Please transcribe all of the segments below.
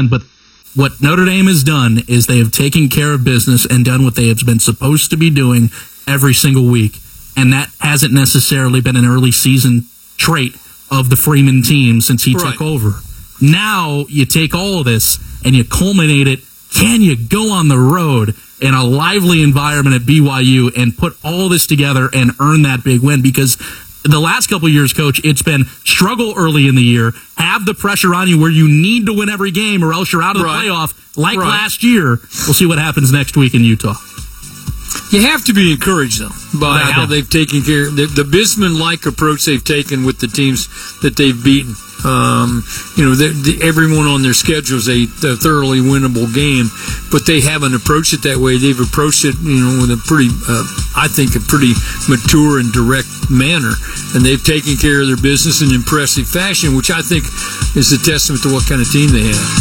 can, but what Notre Dame has done is they have taken care of business and done what they have been supposed to be doing every single week. And that hasn't necessarily been an early season trait of the Freeman team since he took over. Now you take all of this and you culminate it. Can you go on the road in a lively environment at BYU and put all this together and earn that big win? Because the last couple of years, Coach, it's been struggle early in the year, have the pressure on you where you need to win every game or else you're out of the playoff like last year. We'll see what happens next week in Utah. You have to be encouraged, though, by how they've taken care of the Bisman-like approach they've taken with the teams that they've beaten. Everyone on their schedule is a thoroughly winnable game, but they haven't approached it that way. They've approached it, with a pretty, I think, a pretty mature and direct manner, and they've taken care of their business in impressive fashion, which I think is a testament to what kind of team they have.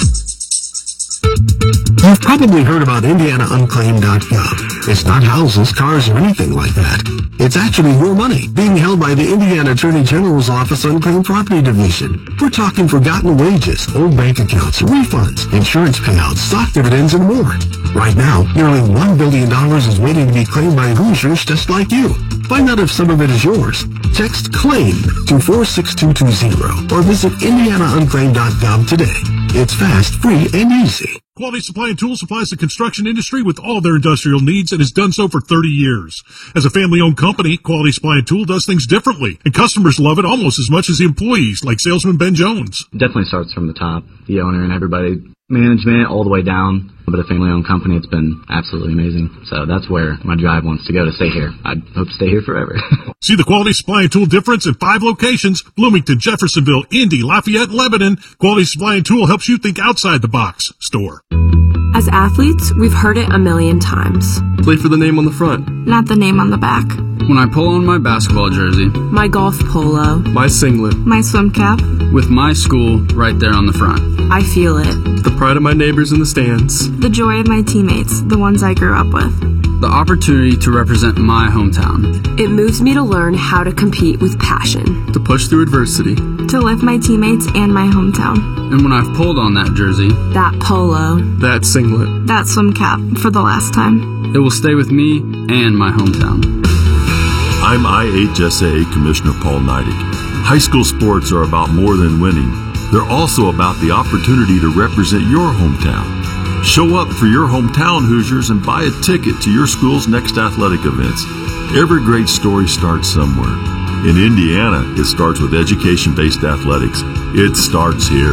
You've probably heard about IndianaUnclaimed.gov. It's not houses, cars, or anything like that. It's actually your money being held by the Indiana Attorney General's Office Unclaimed Property Division. We're talking forgotten wages, old bank accounts, refunds, insurance payouts, stock dividends, and more. Right now, nearly $1 billion is waiting to be claimed by Hoosiers just like you. Find out if some of it is yours. Text CLAIM to 46220 or visit IndianaUnclaimed.gov today. It's fast, free, and easy. Quality Supply and Tool supplies the construction industry with all their industrial needs and has done so for 30 years. As a family-owned company, Quality Supply and Tool does things differently, and customers love it almost as much as the employees, like salesman Ben Jones. It definitely starts from the top, the owner and everybody, management, all the way down. But a family-owned company, it's been absolutely amazing. So that's where my drive wants to go to stay here. I hope to stay here forever. See the Quality Supply and Tool difference in 5 locations: Bloomington, Jeffersonville, Indy, Lafayette, and Lebanon. Quality Supply and Tool helps you think outside the box. Store. As athletes, we've heard it a million times. Play for the name on the front, not the name on the back. When I pull on my basketball jersey, my golf polo, my singlet, my swim cap, with my school right there on the front. I feel it. The pride of my neighbors in the stands. The joy of my teammates, the ones I grew up with. The opportunity to represent my hometown. It moves me to learn how to compete with passion. To push through adversity. To lift my teammates and my hometown. And when I've pulled on that jersey, that polo, that singlet, that swim cap for the last time, it will stay with me and my hometown. I'm IHSAA Commissioner Paul Neidig. High school sports are about more than winning. They're also about the opportunity to represent your hometown. Show up for your hometown Hoosiers and buy a ticket to your school's next athletic events. Every great story starts somewhere. In Indiana, it starts with education-based athletics. It starts here.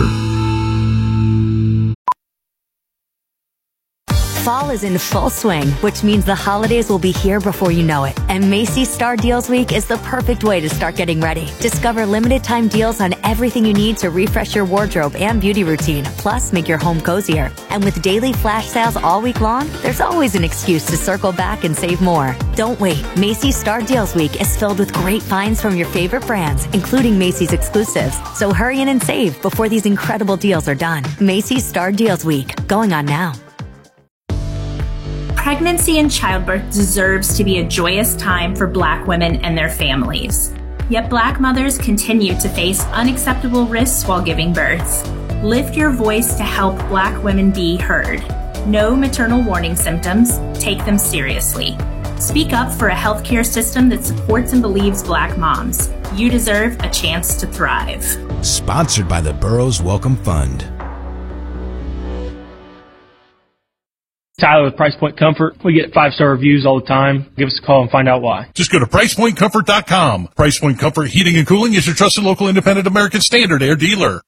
Fall is in full swing, which means the holidays will be here before you know it. And Macy's Star Deals Week is the perfect way to start getting ready. Discover limited time deals on everything you need to refresh your wardrobe and beauty routine, plus make your home cozier. And with daily flash sales all week long, there's always an excuse to circle back and save more. Don't wait. Macy's Star Deals Week is filled with great finds from your favorite brands, including Macy's exclusives. So hurry in and save before these incredible deals are done. Macy's Star Deals Week, going on now. Pregnancy and childbirth deserves to be a joyous time for Black women and their families. Yet Black mothers continue to face unacceptable risks while giving birth. Lift your voice to help Black women be heard. Know maternal warning symptoms, take them seriously. Speak up for a healthcare system that supports and believes Black moms. You deserve a chance to thrive. Sponsored by the Burroughs Welcome Fund. Tyler with Price Point Comfort. We get 5-star reviews all the time. Give us a call and find out why. Just go to PricePointComfort.com. Price Point Comfort Heating and Cooling is your trusted local independent American Standard Air dealer.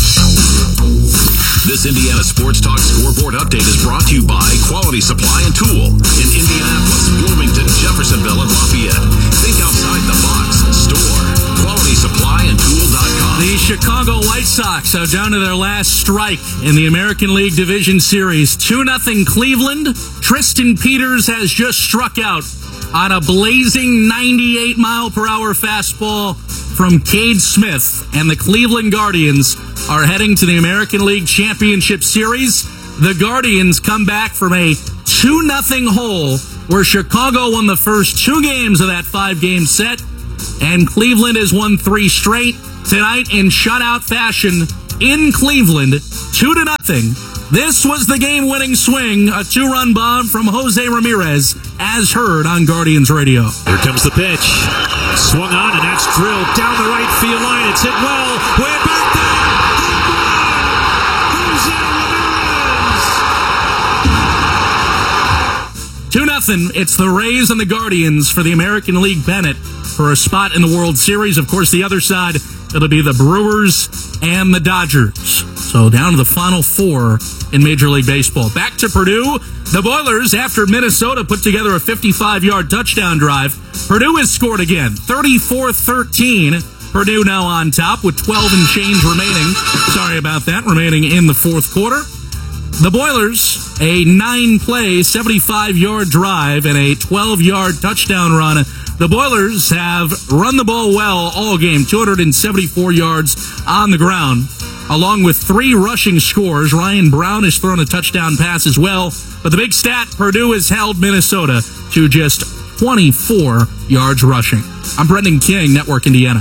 This Indiana Sports Talk Scoreboard Update is brought to you by Quality Supply and Tool in Indianapolis, Bloomington, Jeffersonville, and Lafayette. Think outside the box. Store QualitySupplyandTool.com. The Chicago White Sox are down to their last strike in the American League Division Series. 2-0 Cleveland. Tristan Peters has just struck out on a blazing 98-mile-per-hour fastball from Cade Smith, and the Cleveland Guardians are heading to the American League Championship Series. The Guardians come back from a 2-0 hole where Chicago won the first 2 games of that 5-game set, and Cleveland has won 3 straight. Tonight, in shutout fashion, in Cleveland, 2-0. This was the game-winning swing, a 2-run bomb from Jose Ramirez, as heard on Guardians Radio. Here comes the pitch. Swung on, and that's drilled down the right field line. It's hit well. Way back there. Jose Ramirez. 2-0. It's the Rays and the Guardians for the American League pennant for a spot in the World Series. Of course, the other side, it'll be the Brewers and the Dodgers. So down to the final four in Major League Baseball. Back to Purdue. The Boilers, after Minnesota put together a 55-yard touchdown drive, Purdue has scored again, 34-13. Purdue now on top with 12 and change remaining. Sorry about that, remaining in the fourth quarter. The Boilers, a 9-play, 75-yard drive and a 12-yard touchdown run. The Boilers have run the ball well all game, 274 yards on the ground, along with 3 rushing scores. Ryan Brown has thrown a touchdown pass as well. But the big stat, Purdue has held Minnesota to just 24 yards rushing. I'm Brendan King, Network Indiana.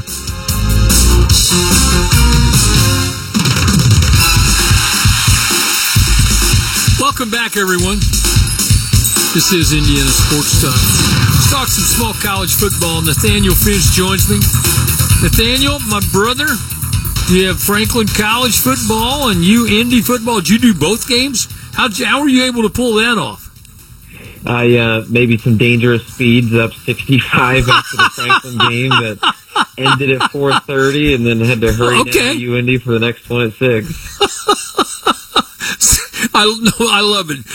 Welcome back, everyone. This is Indiana Sports Talk. Let's talk some small college football. Nathaniel Finch joins me. Nathaniel, my brother, you have Franklin College football and you Indy football. Did you do both games? How were you able to pull that off? Maybe some dangerous speeds up 65 after the Franklin game that ended at 4:30, and then had to hurry down to UIndy for the next one at 6. I love it.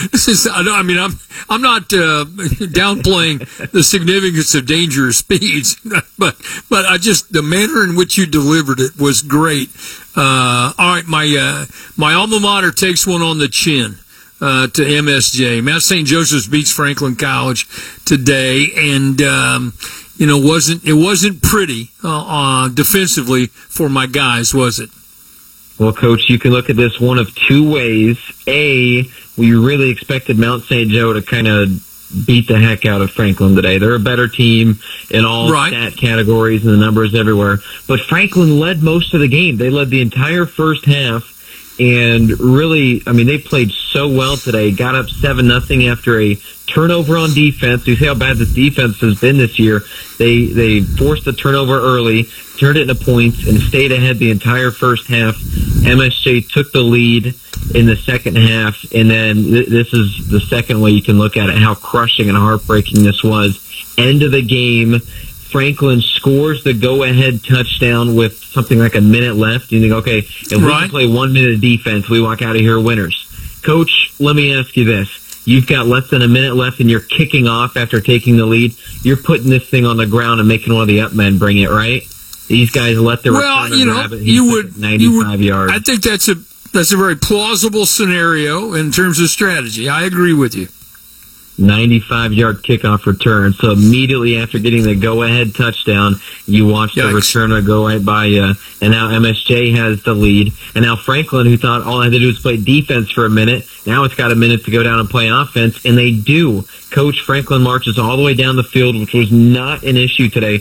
I'm not downplaying the significance of dangerous speeds, but I just, the manner in which you delivered it was great. All right, my alma mater takes one on the chin to MSJ. Mount St. Joseph's beats Franklin College today, and it wasn't pretty defensively for my guys, was it? Well, Coach, you can look at this one of two ways. A, we really expected Mount St. Joe to kind of beat the heck out of Franklin today. They're a better team in all stat categories and the numbers everywhere. But Franklin led most of the game. They led the entire first half. And really, they played so well today. Got up 7-0 after a turnover on defense. You see how bad this defense has been this year. They forced the turnover early, turned it into points, and stayed ahead the entire first half. MSJ took the lead in the second half, and then this is the second way you can look at it, how crushing and heartbreaking this was. End of the game, Franklin scores the go-ahead touchdown with something like a minute left. You think, okay, if we can play 1 minute of defense, we walk out of here winners. Coach, let me ask you this. You've got less than a minute left, and you're kicking off after taking the lead. You're putting this thing on the ground and making one of the up men bring it, right? These guys let the returner grab it. You would 95 yards. I think that's a very plausible scenario in terms of strategy. I agree with you. 95-yard kickoff return. So immediately after getting the go-ahead touchdown, you watch the returner go right by you. And now MSJ has the lead. And now Franklin, who thought all I had to do was play defense for a minute, now it's got a minute to go down and play offense, and they do. Coach Franklin marches all the way down the field, which was not an issue today.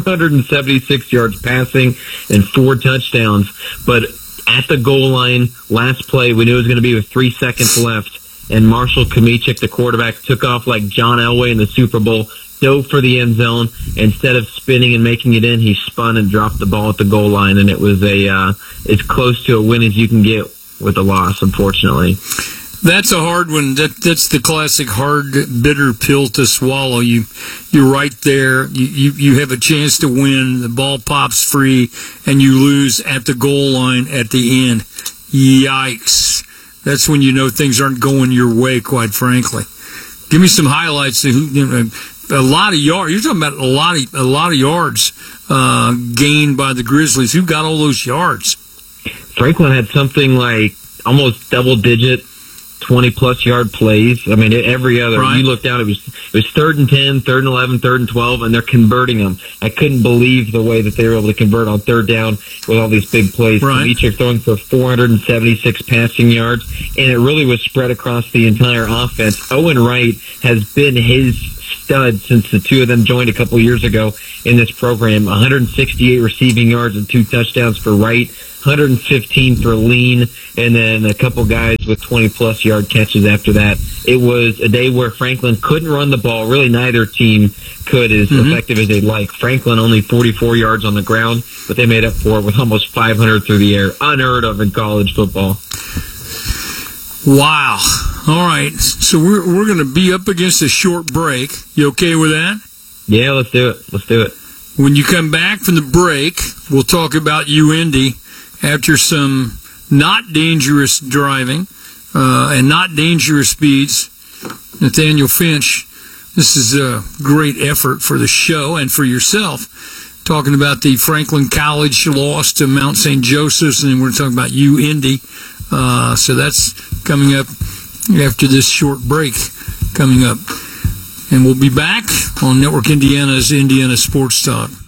476 yards passing and 4 touchdowns. But at the goal line, last play, we knew it was going to be with 3 seconds left. And Marshall Kamichik, the quarterback, took off like John Elway in the Super Bowl, dove for the end zone. Instead of spinning and making it in, he spun and dropped the ball at the goal line, and it was as close to a win as you can get with a loss, unfortunately. That's a hard one. That's the classic hard, bitter pill to swallow. You're right there. You have a chance to win. The ball pops free, and you lose at the goal line at the end. Yikes. That's when you know things aren't going your way, quite frankly. Give me some highlights. A lot of yards. You're talking about a lot of yards gained by the Grizzlies. Who got all those yards? Franklin had something like almost double-digit 20-plus yard plays. Every other. You looked down, it was 3rd and 10, 3rd and 11, 3rd and 12, and they're converting them. I couldn't believe the way that they were able to convert on 3rd down with all these big plays. Kamichik throwing for 476 passing yards, and it really was spread across the entire offense. Owen Wright has been his studs since the two of them joined a couple years ago in this program. 168 receiving yards and 2 touchdowns for Wright, 115 for Lean, and then a couple guys with 20-plus yard catches after that. It was a day where Franklin couldn't run the ball. Really, neither team could as effective as they'd like. Franklin only 44 yards on the ground, but they made up for it with almost 500 through the air. Unheard of in college football. Wow. All right. So we're going to be up against a short break. You okay with that? Yeah, let's do it. Let's do it. When you come back from the break, we'll talk about UIndy after some not dangerous driving and not dangerous speeds. Nathaniel Finch, this is a great effort for the show and for yourself. Talking about the Franklin College loss to Mount St. Joseph's, and we're talking about UIndy. So that's coming up after this short break coming up. And we'll be back on Network Indiana's Indiana Sports Talk.